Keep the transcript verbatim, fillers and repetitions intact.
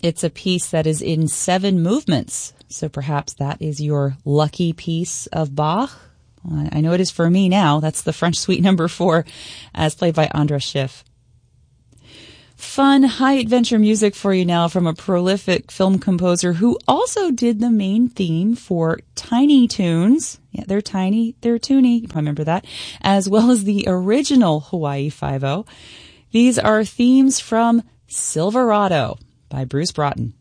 It's a piece that is in seven movements, so perhaps that is your lucky piece of Bach. Well, I know it is for me now. That's the French Suite number four, as played by Andras Schiff. Fun, high-adventure music for you now from a prolific film composer who also did the main theme for Tiny Toons. Yeah, they're tiny, they're toony, you probably remember that, as well as the original Hawaii Five-O. These are themes from Silverado by Bruce Broughton.